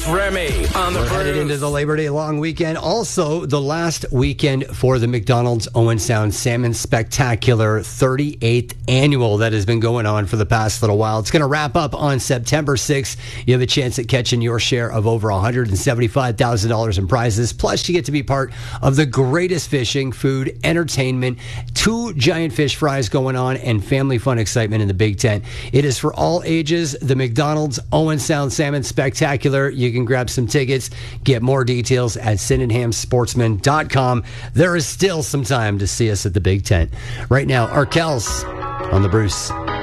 Remy on the We're headed into the Labor Day long weekend. Also, the last weekend for the McDonald's Owen Sound Salmon Spectacular 38th annual that has been going on for the past little while. It's going to wrap up on September 6th. You have a chance at catching your share of over $175,000 in prizes. Plus, you get to be part of the greatest fishing, food, entertainment, 2 giant fish fries going on, and family fun excitement in the big tent. It is for all ages. The McDonald's Owen Sound Salmon Spectacular. You can grab some tickets. Get more details at SydenhamSportsman.com. There is still some time to see us at the big tent. Right now, Arkells on the Bruce.